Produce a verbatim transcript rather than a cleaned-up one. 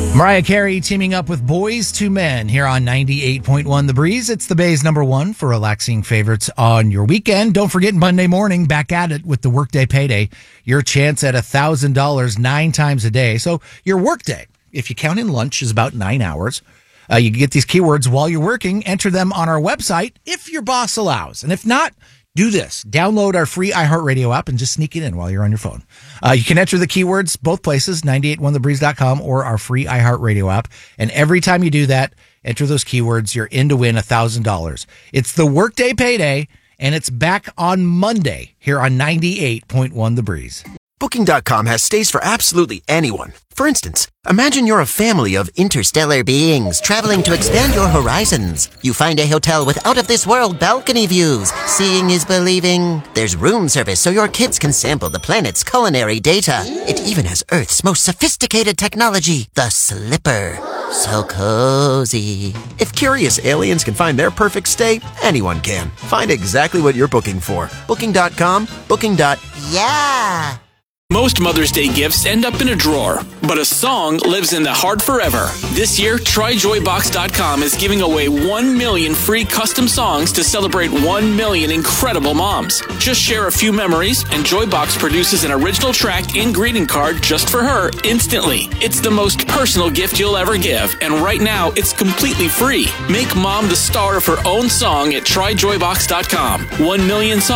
Mariah Carey teaming up with Boys to Men here on ninety-eight point one The Breeze. It's the Bay's number one for relaxing favorites on your weekend. Don't forget Monday morning, back at it with the Workday Payday. Your chance at one thousand dollars nine times a day. So your workday, if you count in lunch, is about nine hours. Uh, you can get these keywords while you're working. Enter them on our website if your boss allows. And if not, do this. Download our free iHeartRadio app and just sneak it in while you're on your phone. Uh, you can enter the keywords both places, nine eight one the breeze dot com or our free iHeartRadio app. And every time you do that, enter those keywords, you're in to win one thousand dollars. It's the Workday Payday, and it's back on Monday here on ninety-eight point one The Breeze. Booking dot com has stays for absolutely anyone. For instance, imagine you're a family of interstellar beings traveling to expand your horizons. You find a hotel with out-of-this-world balcony views. Seeing is believing. There's room service so your kids can sample the planet's culinary data. It even has Earth's most sophisticated technology, the Slipper. So cozy. If curious aliens can find their perfect stay, anyone can. Find exactly what you're booking for. Booking dot com, booking. Yeah. Most Mother's Day gifts end up in a drawer, but a song lives in the heart forever. This year, try joy box dot com is giving away one million free custom songs to celebrate one million incredible moms. Just share a few memories, and Joybox produces an original track and greeting card just for her instantly. It's the most personal gift you'll ever give, and right now, it's completely free. Make mom the star of her own song at try joy box dot com. One million songs.